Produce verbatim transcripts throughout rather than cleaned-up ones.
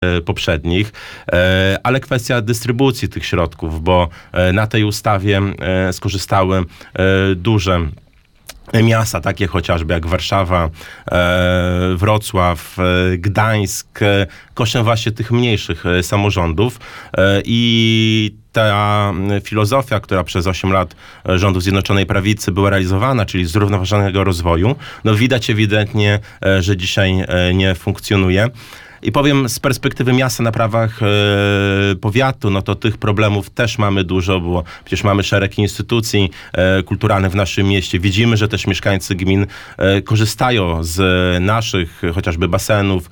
poprzednich, ale kwestia dystrybucji tych środków, bo na tej ustawie skorzystały duże miasta, takie chociażby jak Warszawa, Wrocław, Gdańsk, kosztem właśnie tych mniejszych samorządów i ta filozofia, która przez osiem lat rządów Zjednoczonej Prawicy była realizowana, czyli zrównoważonego rozwoju, no widać ewidentnie, że dzisiaj nie funkcjonuje. I powiem z perspektywy miasta na prawach e, powiatu, no to tych problemów też mamy dużo, bo przecież mamy szereg instytucji e, kulturalnych w naszym mieście. Widzimy, że też mieszkańcy gmin e, korzystają z naszych chociażby basenów,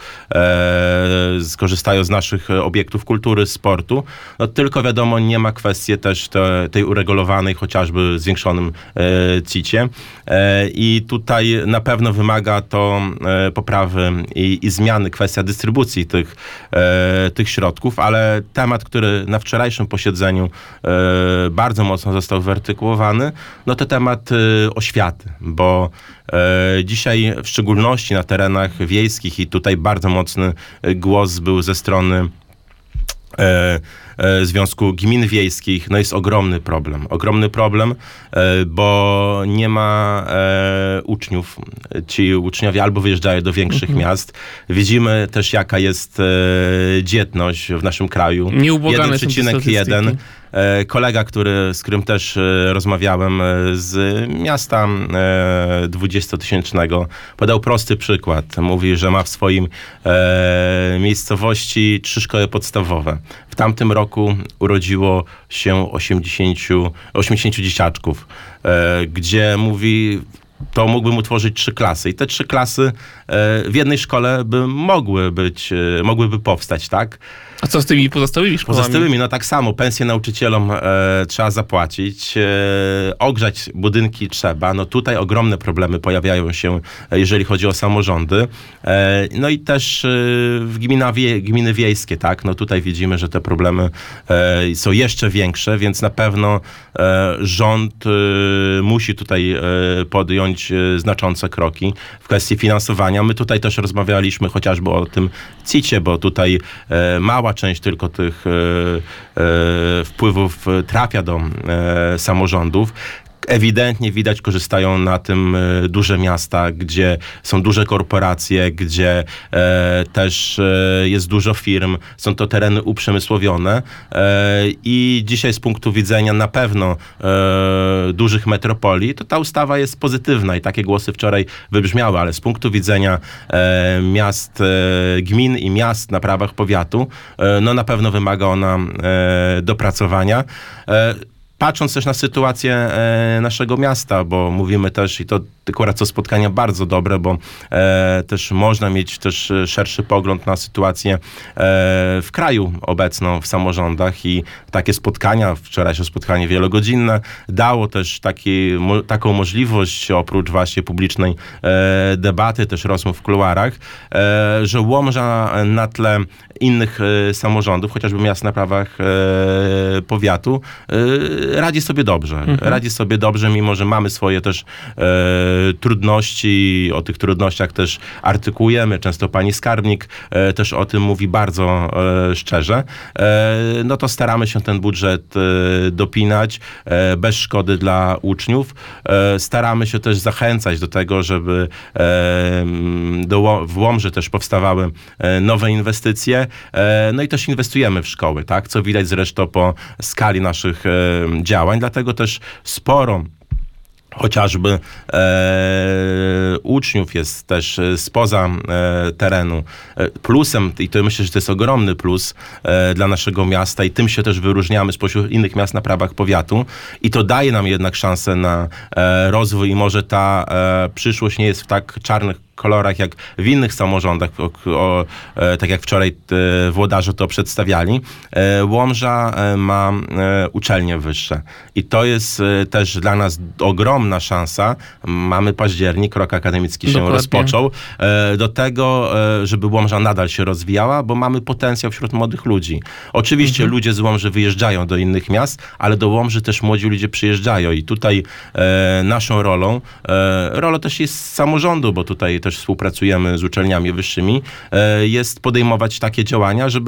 e, skorzystają z naszych obiektów kultury, sportu. No tylko wiadomo, nie ma kwestii też te, tej uregulowanej chociażby zwiększonym e, cicie. E, I tutaj na pewno wymaga to e, poprawy i, i zmiany kwestia dystrybucji tych, e, tych środków, ale temat, który na wczorajszym posiedzeniu e, bardzo mocno został wyartykułowany, no to temat e, oświaty, bo e, dzisiaj w szczególności na terenach wiejskich i tutaj bardzo mocny głos był ze strony e, Związku Gmin Wiejskich, no jest ogromny problem. Ogromny problem, bo nie ma e, uczniów. Ci uczniowie albo wyjeżdżają do większych mhm. miast. Widzimy też, jaka jest e, dzietność w naszym kraju. jeden przecinek jeden. Kolega, który, z którym też e, rozmawiałem z miasta e, dwudziestotysięcznego, podał prosty przykład. Mówi, że ma w swoim e, miejscowości trzy szkoły podstawowe. W tamtym roku urodziło się osiemdziesięciu, osiemdziesięciu dzieciaczków, e, gdzie mówi, to mógłbym utworzyć trzy klasy. I te trzy klasy e, w jednej szkole by mogły być, e, mogłyby powstać, tak? A co z tymi pozostałymi szkołami? Pozostałymi, no tak samo. Pensje nauczycielom e, trzeba zapłacić, e, ogrzać budynki trzeba. No tutaj ogromne problemy pojawiają się, e, jeżeli chodzi o samorządy. E, no i też e, w gmina wie, gminy wiejskie, tak? No tutaj widzimy, że te problemy e, są jeszcze większe, więc na pewno e, rząd e, musi tutaj e, podjąć e, znaczące kroki w kwestii finansowania. My tutaj też rozmawialiśmy chociażby o tym cicie, bo tutaj e, mała część tylko tych e, e, wpływów trafia do e, samorządów. Ewidentnie widać, korzystają na tym e, duże miasta, gdzie są duże korporacje, gdzie e, też e, jest dużo firm, są to tereny uprzemysłowione e, i dzisiaj z punktu widzenia na pewno e, dużych metropolii, to ta ustawa jest pozytywna i takie głosy wczoraj wybrzmiały, ale z punktu widzenia e, miast, e, gmin i miast na prawach powiatu, e, no na pewno wymaga ona e, dopracowania. E, Patrząc też na sytuację e, naszego miasta, bo mówimy też, i to akurat co spotkania bardzo dobre, bo e, też można mieć też szerszy pogląd na sytuację e, w kraju obecną w samorządach i takie spotkania, wczorajsze spotkanie wielogodzinne, dało też taki, mo, taką możliwość, oprócz właśnie publicznej e, debaty, też rozmów w kuluarach, e, że Łomża na tle innych e, samorządów, chociażby miast na prawach e, powiatu, e, radzi sobie dobrze. Mhm. Radzi sobie dobrze, mimo że mamy swoje też e, trudności. O tych trudnościach też artykułujemy. Często pani skarbnik e, też o tym mówi bardzo e, szczerze. E, no to staramy się ten budżet e, dopinać e, bez szkody dla uczniów. E, staramy się też zachęcać do tego, żeby e, do, w Łomży też powstawały e, nowe inwestycje. E, no i też inwestujemy w szkoły, tak? Co widać zresztą po skali naszych e, działań, dlatego też sporo chociażby e, uczniów jest też spoza e, terenu. E, plusem, i to myślę, że to jest ogromny plus e, dla naszego miasta i tym się też wyróżniamy spośród innych miast na prawach powiatu i to daje nam jednak szansę na e, rozwój i może ta e, przyszłość nie jest w tak czarnych kolorach jak w innych samorządach, o, o, e, tak jak wczoraj e, włodarze to przedstawiali. E, Łomża e, ma e, uczelnie wyższe i to jest e, też dla nas ogromna szansa. Mamy październik, rok akademicki się Dokładnie. rozpoczął. E, do tego, e, żeby Łomża nadal się rozwijała, bo mamy potencjał wśród młodych ludzi. Oczywiście mhm. ludzie z Łomży wyjeżdżają do innych miast, ale do Łomży też młodzi ludzie przyjeżdżają i tutaj e, naszą rolą, e, rolą też jest samorządu, bo tutaj też też współpracujemy z uczelniami wyższymi, e, jest podejmować takie działania, żeby